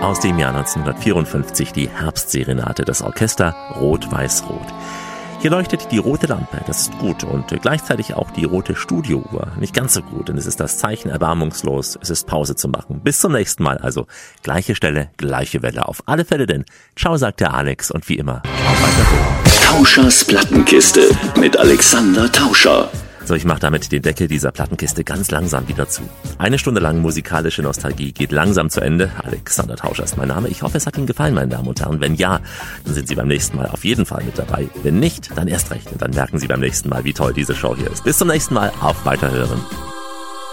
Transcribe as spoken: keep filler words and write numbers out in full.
Aus dem Jahr neunzehnhundertvierundfünfzig die Herbstserenade, das Orchester Rot-Weiß-Rot. Hier leuchtet die rote Lampe, das ist gut, und gleichzeitig auch die rote Studiouhr. Nicht ganz so gut, denn es ist das Zeichen erbarmungslos, es ist Pause zu machen. Bis zum nächsten Mal, also gleiche Stelle, gleiche Welle. Auf alle Fälle denn. Ciao, sagt der Alex, und wie immer, auf weiter. Tauschers Plattenkiste mit Alexander Tauscher. So, ich mache damit den Deckel dieser Plattenkiste ganz langsam wieder zu. Eine Stunde lang musikalische Nostalgie geht langsam zu Ende. Alexander Tauscher ist mein Name. Ich hoffe, es hat Ihnen gefallen, meine Damen und Herren. Wenn ja, dann sind Sie beim nächsten Mal auf jeden Fall mit dabei. Wenn nicht, dann erst recht. Und dann merken Sie beim nächsten Mal, wie toll diese Show hier ist. Bis zum nächsten Mal. Auf Weiterhören.